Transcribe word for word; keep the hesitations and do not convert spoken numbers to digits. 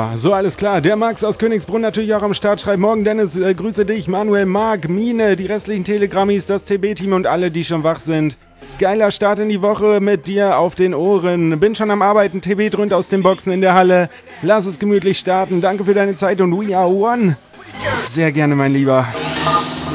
Ja, so alles klar. Der Max aus Königsbrunn natürlich auch am Start. Schreibt morgen Dennis, äh, grüße dich, Manuel, Marc, Mine, die restlichen Telegrammis, das T B-Team und alle, die schon wach sind. Geiler Start in die Woche mit dir auf den Ohren. Bin schon am Arbeiten, T B dröhnt aus den Boxen in der Halle. Lass es gemütlich starten. Danke für deine Zeit und we are one. Sehr gerne, mein Lieber.